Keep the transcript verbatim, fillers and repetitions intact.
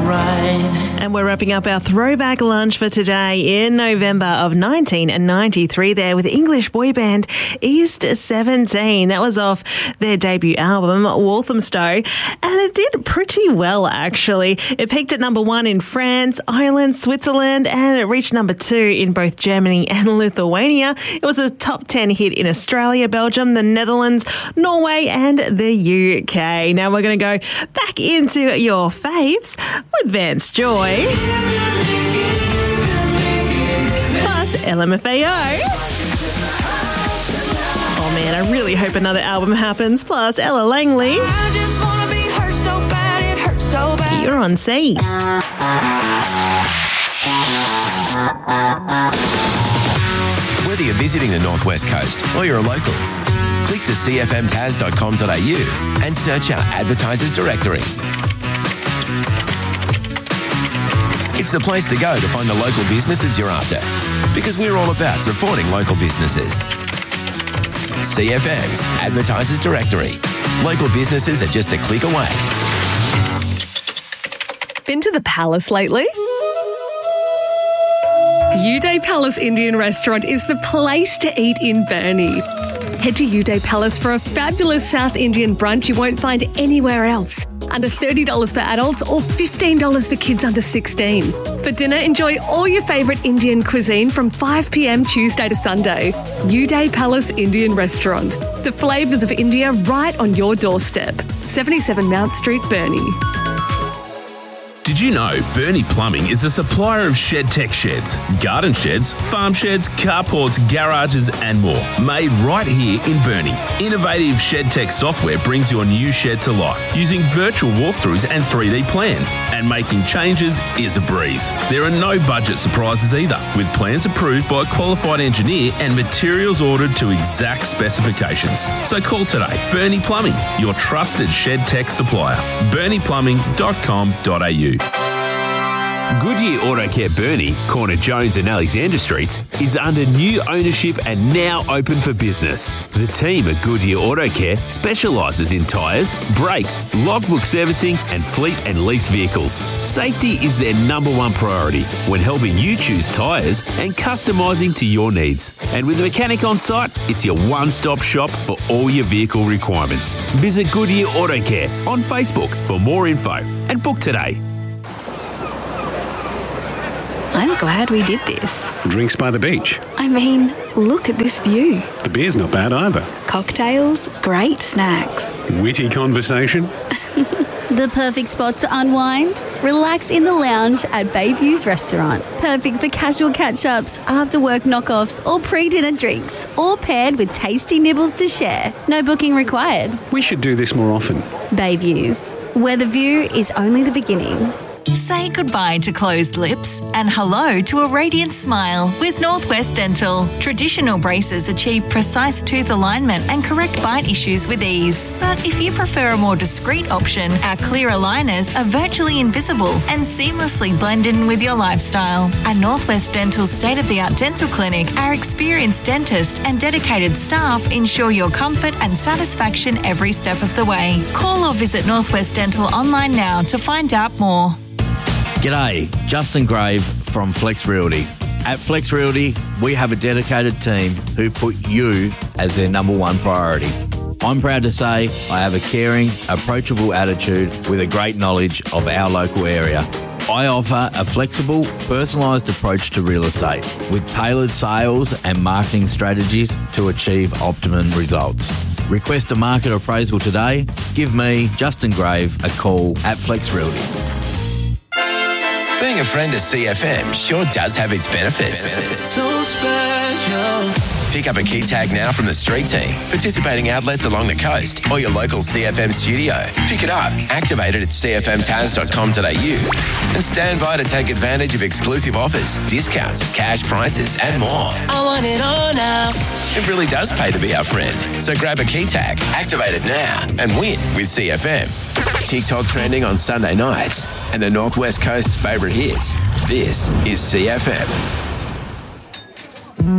right. And we're wrapping up our throwback lunch for today in November of nineteen ninety-three there with English boy band East seventeen. That was off their debut album, Walthamstow, and it did pretty well, actually. It peaked at number one in France, Ireland, Switzerland, and it reached number two in both Germany and Lithuania. It was a top ten hit in Australia, Belgium, the Netherlands, Norway, and the U K. Now we're going to go back into your faves with Vance Joy. Plus L M F A O. Oh man, I really hope another album happens. Plus Ella Langley. I just wanna be hurt so bad, it hurts so bad. You're on C. Whether you're visiting the Northwest Coast or you're a local, click to c f m tas dot com dot a u and search our advertisers directory. It's the place to go to find the local businesses you're after, because we're all about supporting local businesses. C F M's Advertisers Directory. Local businesses are just a click away. Been to the Palace lately? Uday Palace Indian Restaurant is the place to eat in Burnie. Head to Uday Palace for a fabulous South Indian brunch you won't find anywhere else. Under thirty dollars for adults or fifteen dollars for kids under sixteen. For dinner, enjoy all your favourite Indian cuisine from five p m Tuesday to Sunday. Uday Palace Indian Restaurant. The flavours of India right on your doorstep. seventy-seven Mount Street, Burnie. Did you know Burnie Plumbing is a supplier of ShedTech sheds, garden sheds, farm sheds, carports, garages and more, made right here in Burnie. Innovative ShedTech software brings your new shed to life using virtual walkthroughs and three D plans, and making changes is a breeze. There are no budget surprises either, with plans approved by a qualified engineer and materials ordered to exact specifications. So call today. Burnie Plumbing, your trusted ShedTech supplier. burnie plumbing dot com dot a u. Goodyear Auto Care Burnie, corner Jones and Alexander Streets, is under new ownership and now open for business. The team at Goodyear Auto Care specialises in tyres, brakes, logbook servicing and fleet and lease vehicles. Safety is their number one priority when helping you choose tyres and customising to your needs. And with a mechanic on site, it's your one-stop shop for all your vehicle requirements. Visit Goodyear Auto Care on Facebook for more info and book today. I'm glad we did this. Drinks by the beach. I mean, look at this view. The beer's not bad either. Cocktails, great snacks. Witty conversation. The perfect spot to unwind? Relax in the lounge at Bayview's Restaurant. Perfect for casual catch-ups, after-work knockoffs or pre-dinner drinks, all paired with tasty nibbles to share. No booking required. We should do this more often. Bayview's, where the view is only the beginning. Say goodbye to closed lips and hello to a radiant smile with Northwest Dental. Traditional braces achieve precise tooth alignment and correct bite issues with ease. But if you prefer a more discreet option, our clear aligners are virtually invisible and seamlessly blend in with your lifestyle. At Northwest Dental's state-of-the-art dental clinic, our experienced dentist and dedicated staff ensure your comfort and satisfaction every step of the way. Call or visit Northwest Dental online now to find out more. G'day, Justin Grave from Flex Realty. At Flex Realty, we have a dedicated team who put you as their number one priority. I'm proud to say I have a caring, approachable attitude with a great knowledge of our local area. I offer a flexible, personalised approach to real estate with tailored sales and marketing strategies to achieve optimum results. Request a market appraisal today. Give me, Justin Grave, a call at Flex Realty. Being a friend of C F M sure does have its benefits. So special. Pick up a key tag now from the street team, participating outlets along the coast, or your local C F M studio. Pick it up, activate it at c f m tas dot com dot a u, and stand by to take advantage of exclusive offers, discounts, cash prizes, and more. I want it all now. It really does pay to be our friend. So grab a key tag, activate it now, and win with C F M. TikTok trending on Sunday nights, and the Northwest Coast's favourite hits. This is C F M.